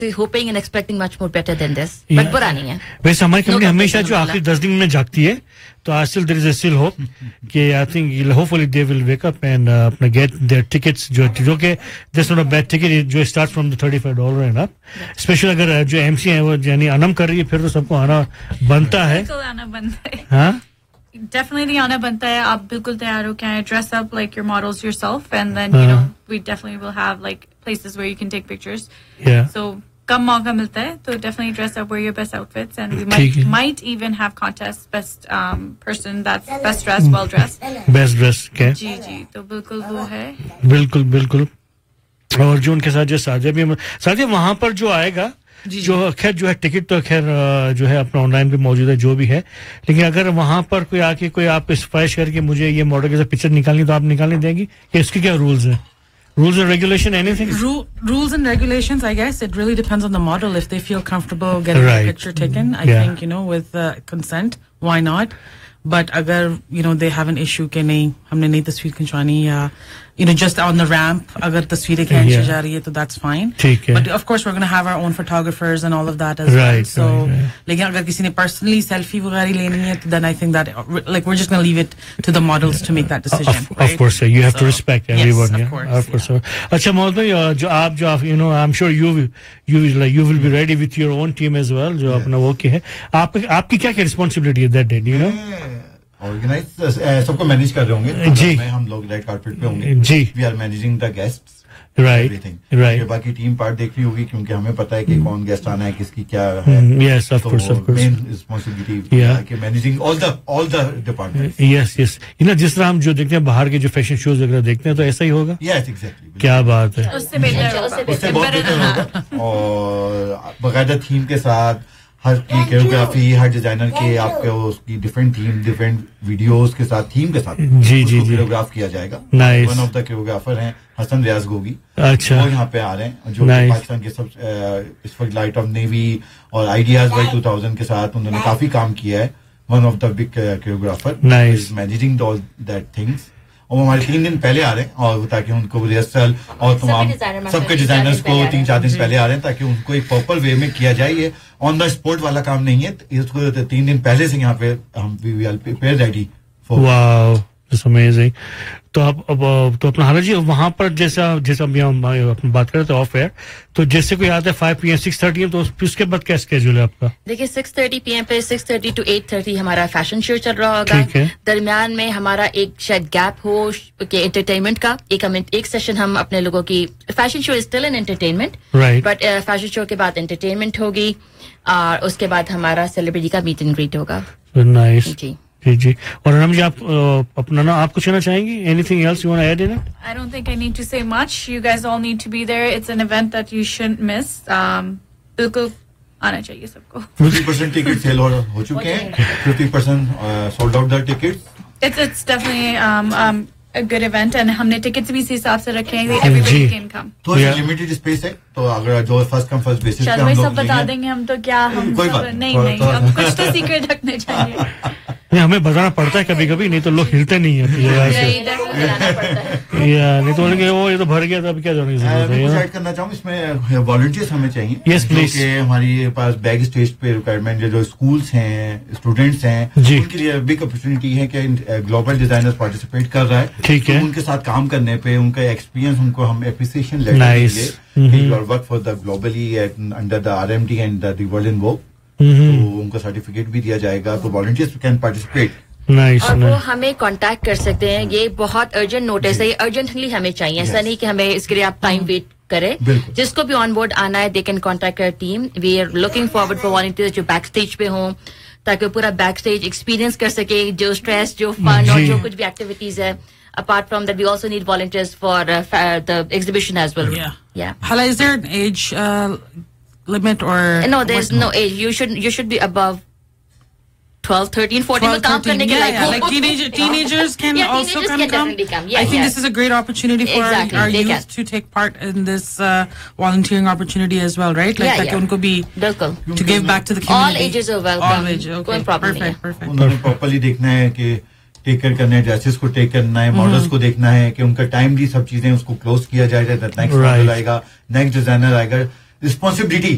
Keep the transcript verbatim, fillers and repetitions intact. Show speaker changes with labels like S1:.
S1: hoping and expecting much more better than this. But बुरा नहीं है.
S2: वैसे हमारी कंपनी हमेशा जो आखिरी दस दिन में जागती है, तो still there is a still hope कि I think hopefully they will wake up and uh, get their tickets जो जो कि just not a bad ticket जो start from the thirty-five dollars and up. Especially अगर जो M C है वो यानी अनम कर रही है फिर तो सबको आना बनता है.
S3: बिल्कुल आना बनता है.
S2: हाँ?
S3: Definitely आना बनता है. आप बिल्कुल तैयार हो क्या? Dress up like your models yourself, and then you know we definitely will have like places where you can take pictures.
S2: Yeah.
S3: So कम मौका मिलता है, तो definitely dress up, wear your best outfits, and we might might even have contests, best um, person that's best dressed, well dressed.
S2: Best dressed, okay.
S3: जी जी, तो बिल्कुल वो है.
S2: बिल्कुल बिल्कुल. और जो उनके साथ जो साजिया भी साजिया वहाँ पर जो आएगा, जो खैर जो है टिकट तो खैर जो है अपना ऑनलाइन भी मौजूद है जो भी है, लेकिन अगर वहाँ पर कोई आके कोई आप सिफारिश करके मुझे ये मॉडल के साथ पिक्चर निकालनी तो आप निकालने देंगी कि इसके क्या रूल्स हैं? Rules and regulation, anything?
S4: Ru- rules and regulations, I guess. It really depends on the model. If they feel comfortable getting
S2: right.
S4: a picture taken, I
S2: yeah.
S4: think, you know, with uh, consent, why not? But agar, you know, they have an issue कि नहीं हमने नहीं तस्वीर खिंचवानी या you know just on the ramp अगर तस्वीरें खींची जा रही है तो that's fine.
S2: ठीक है.
S4: But of course we're going to have our own photographers and all of that as
S2: right,
S4: well. So
S2: right, right.
S4: लेकिन अगर किसी ने personally selfie वगैरह लेनी है तो then I think that like we're just going to leave it to the models to make that decision.
S2: Of,
S4: right?
S2: of course, yeah. You have
S4: so,
S2: to respect everyone.
S4: Yes,
S2: yeah?
S4: of course.
S2: Of course.
S4: Yeah.
S2: अच्छा मोहम्मद भाई जो आप जो आप you know I'm sure you you will like you will be ready with your own team as well जो अपना वो की है आप आपकी क्या क्या responsibility है that day you know?
S5: Organise सबको मैनेज कर रहे होंगे
S2: जी
S5: हम लोग रेड कारपेट पे होंगे
S2: जी
S5: we are managing the guests
S2: right right
S5: बाकी टीम पार्ट देख रही होगी क्योंकि हमें पता है कि कौन गेस्ट आना है किसकी क्या है
S2: yes of course of course
S5: main responsibility कि managing all the all the departments
S2: yes yes you know जिस तरह हम जो देखते हैं बाहर के जो फैशन शोज वगैरह देखते हैं तो ऐसा ही होगा
S5: यस एग्जैक्टली
S2: क्या बात है
S3: उससे बेहतर
S5: उससे बहुत बेहतर होगा और बकायदा थीम के साथ हर की कोरियोग्राफी हर डिजाइनर के आपके उसकी डिफरेंट थीम डिफरेंट वीडियोस के साथ थीम के साथ
S2: जी जी जी
S5: कोरियोग्राफ किया जाएगा वन ऑफ द कोरियोग्राफर हैं हसन रियाज गोगी
S2: अच्छा
S5: वो यहाँ पे आ रहे हैं जो पाकिस्तान के सब इस वक्त लाइट ऑफ नेवी और आइडियाज बाई टू थाउजेंड के साथ उन्होंने काफी काम किया है one of the big choreographer managing all that things और वो हमारे तीन दिन पहले आ रहे हैं और ताकि उनको रिहर्सल और तमाम सबके डिजाइनर्स को तीन चार दिन पहले आ रहे हैं ताकि उनको एक प्रॉपर वे में किया जाए ये ऑन द स्पॉट वाला काम नहीं है इसको तीन दिन पहले से यहाँ पे हम we are prepare ready for
S2: wow it's amazing तो आप अब तो अपना हालांकि जी वहां पर जैसा जैसा अभी हम बात कर रहे थे ऑफ एयर तो जैसे कोई आता है five P M six thirty तो उसके बाद क्या स्केड्यूल है आपका
S1: देखिए सिक्स थर्टी पी एम पे six thirty two eight thirty हमारा फैशन शो चल रहा होगा दरमियान में हमारा एक शायद गैप हो के एंटरटेनमेंट का एक हम एक सेशन हम अपने लोगों की fashion show is still an entertainment
S2: right
S1: but fashion show के बाद एंटरटेनमेंट होगी और उसके बाद हमारा सेलिब्रिटी का मीट एंड ग्रीट होगा
S2: नाइस
S1: जी
S2: जी जी और अनम जी आप अपना ना आप कुछ कहना चाहेंगी anything else you want to add in it
S3: I don't think I need to से much you guys all need to be there it's an event that you shouldn't miss बिल्कुल आना चाहिए सबको
S5: फिफ्टी परसेंट टिकट सेल हो चुके हैं fifty percent sold out the tickets
S3: it's it's definitely um um a good event and हमने tickets भी इसी हिसाब से रखे हैं everybody can come
S5: तो लिमिटेड स्पेस है तो अगर जो फर्स्ट कम फर्स्ट बेसिस पे हम लोग
S3: सब बता देंगे हम तो क्या हम नहीं नहीं हम कुछ तो सीक्रेट रखने चाहिए
S2: नहीं हमें बताना पड़ता है कभी कभी नहीं तो लोग हिलते नहीं है या नहीं तो उनके वो ये तो भर गया था अब क्या जाने की जरूरत है
S5: मैं करना चाहूँ इसमें वॉलंटियर्स हमें चाहिए
S2: यस प्लीज
S5: हमारे पास बैग स्टेज पे रिक्वायरमेंट जो स्कूल्स हैं स्टूडेंट्स हैं उनके लिए बिग अपॉर्चुनिटी है कि ग्लोबल डिजाइनर्स पार्टिसिपेट कर रहा है
S2: ठीक है
S5: उनके साथ काम करने पे उनका एक्सपीरियंस उनको हम एप्रिसिएशन लेटर देंगे you are work for the globally under the RMD and the world in walk तो उनको सर्टिफिकेट भी दिया जाएगा तो वॉलंटियर्स कैन पार्टिसिपेट
S2: Nice,
S1: और
S2: nice.
S1: वो हमें कांटेक्ट कर सकते हैं ये बहुत अर्जेंट नोटिस है ये अर्जेंटली हमें चाहिए ऐसा नहीं कि हमें इसके लिए आप टाइम वेट करें जिसको भी ऑन बोर्ड आना है they can contact our team we are looking forward for volunteers जो बैक स्टेज पे हों ताकि वो पूरा बैक स्टेज एक्सपीरियंस कर सके जो स्ट्रेस जो फन और जो कुछ भी एक्टिविटीज है apart from that we also need volunteers for uh, the exhibition as well
S4: yeah
S1: yeah
S4: Hala, is there an age uh, limit or
S1: no there's no age you should you should be above twelve thirteen fourteen में काम करने के
S4: like like teenager teenagers can
S1: yeah,
S4: also
S1: teenagers
S4: come,
S1: can definitely come. Yeah,
S4: I think
S1: yeah.
S4: this is a great opportunity for
S1: exactly.
S4: our, our
S1: They
S4: youth
S1: can.
S4: to take part in this uh, volunteering opportunity as well right like
S1: yeah,
S4: that
S1: yeah.
S4: unko bhi
S1: बिल्कुल
S4: to give back to the community
S1: all ages are welcome
S4: all ages okay
S1: कोई problem नहीं
S4: perfect perfect
S5: उन्होंने properly देखना है कि take care करना है dresses को टेक करना है मॉडल्स को देखना है कि उनका टाइम भी सब चीजें उसको क्लोज किया जाएगा नेक्स्ट मॉडल आएगा नेक्स्ट डिजाइनर आएगा रिस्पॉन्सिबिलिटी